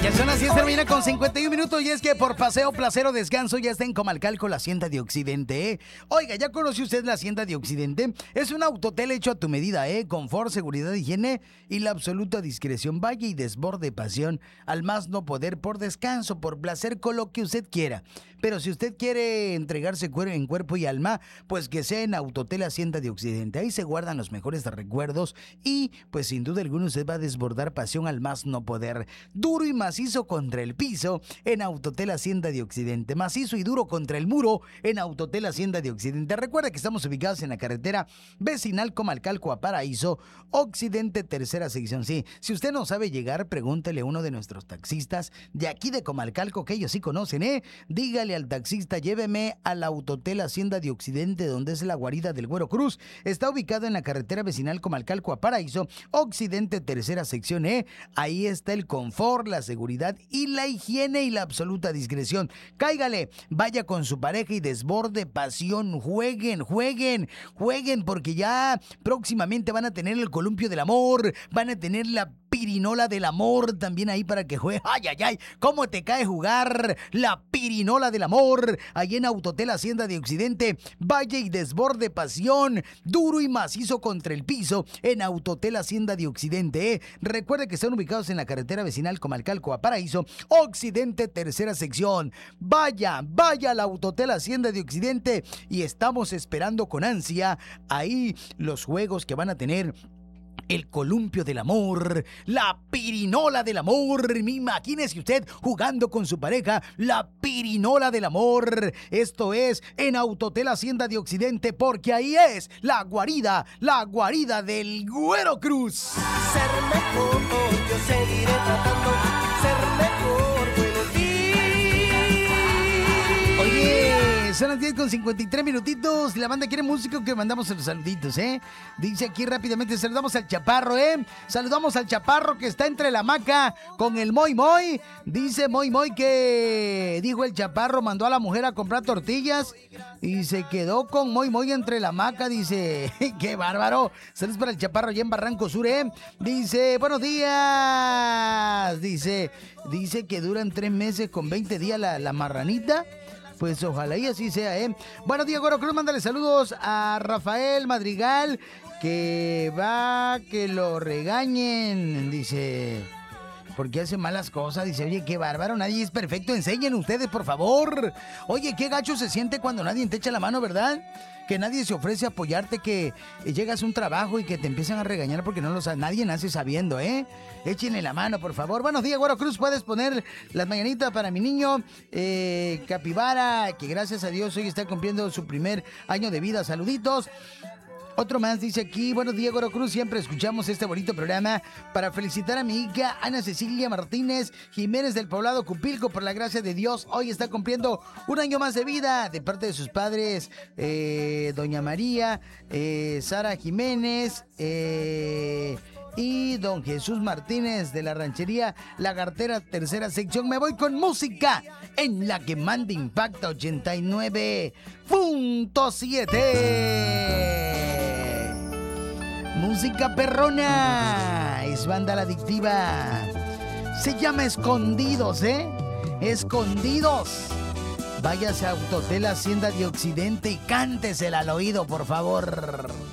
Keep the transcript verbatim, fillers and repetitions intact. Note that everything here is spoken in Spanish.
Ya son las diez de la mañana con cincuenta y un minutos y es que por paseo, placer o descanso ya está en Comalcalco la Hacienda de Occidente, ¿eh? Oiga, ¿ya conoció usted la Hacienda de Occidente? Es un autotel hecho a tu medida, ¿eh? Confort, seguridad, higiene y la absoluta discreción. Vaya y desborde pasión al más no poder por descanso, por placer, con lo que usted quiera. Pero si usted quiere entregarse en cuerpo y alma, pues que sea en Autotel Hacienda de Occidente. Ahí se guardan los mejores recuerdos y pues sin duda alguna usted va a desbordar pasión al más no poder. Duro y macizo contra el piso en Autotel Hacienda de Occidente. Macizo y duro contra el muro en Autotel Hacienda de Occidente. Recuerda que estamos ubicados en la carretera vecinal Comalcalco a Paraíso, Occidente, tercera sección. Sí, si usted no sabe llegar, pregúntele a uno de nuestros taxistas de aquí de Comalcalco, que ellos sí conocen, ¿eh? Dígale al taxista, lléveme al Autotel Hacienda de Occidente, donde es la guarida del Güero Cruz. Está ubicado en la carretera vecinal Comalcalco a Paraíso, Occidente, tercera sección, ¿eh? Ahí está el confort, la seguridad y la higiene y la absoluta discreción. Cáigale, vaya con su pareja y desborde pasión. Jueguen, jueguen, jueguen, porque ya próximamente van a tener el columpio del amor, van a tener la pirinola del amor también ahí para que juegue. Ay, ay, ay, ¿cómo te cae jugar la pirinola del amor? Ahí en Autotel Hacienda de Occidente, vaya y desborde pasión, duro y macizo contra el piso en Autotel Hacienda de Occidente, ¿eh? Recuerde que están ubicados en la carretera vecinal Comalcalco a Paraíso, Occidente, tercera sección. Vaya, vaya al Autotel Hacienda de Occidente y estamos esperando con ansia ahí los juegos que van a tener. El columpio del amor, la pirinola del amor. Imagínese usted jugando con su pareja, la pirinola del amor. Esto es en Autotel Hacienda de Occidente, porque ahí es la guarida, la guarida del Güero Cruz. Ser mejor, yo seguiré tratando. Ser mejor, buenos días. Oye, son las diez con cincuenta y tres minutitos. La banda quiere música que mandamos los saluditos, ¿eh? Dice aquí rápidamente, saludamos al Chaparro, ¿eh? Saludamos al Chaparro que está entre la hamaca con el Moy Moy. Dice Moy Moy que, dijo el Chaparro, mandó a la mujer a comprar tortillas y se quedó con Moy Moy entre la hamaca. Dice, qué bárbaro. Saludos para el Chaparro allá en Barranco Sur, ¿eh? Dice, buenos días. Dice, dice que duran tres meses con veinte días la, la marranita. Pues ojalá y así sea, ¿eh? Buenos días, Güero Cruz. Mándale saludos a Rafael Madrigal, que va que lo regañen, dice, porque hace malas cosas. Dice, oye, qué bárbaro, nadie es perfecto. Enseñen ustedes, por favor. Oye, qué gacho se siente cuando nadie te echa la mano, ¿verdad? Que nadie se ofrece a apoyarte, que llegas a un trabajo y que te empiezan a regañar porque no lo sabes. Nadie nace sabiendo, ¿eh? Échenle la mano, por favor. Buenos días, Güero Cruz. Puedes poner las mañanitas para mi niño eh, Capibara, que gracias a Dios hoy está cumpliendo su primer año de vida. Saluditos. Otro más dice aquí, buenos días, Güero Cruz, siempre escuchamos este bonito programa para felicitar a mi hija Ana Cecilia Martínez Jiménez del poblado Cupilco. Por la gracia de Dios, hoy está cumpliendo un año más de vida de parte de sus padres, eh, doña María, eh, Sara Jiménez, eh... y don Jesús Martínez de la ranchería Lagartera, tercera sección. Me voy con música en la que manda Impacta ochenta y nueve punto siete. Música perrona. Es banda La Adictiva. Se llama Escondidos, ¿eh? Escondidos. Váyase a Autotel Hacienda de Occidente y cántesela al oído, por favor.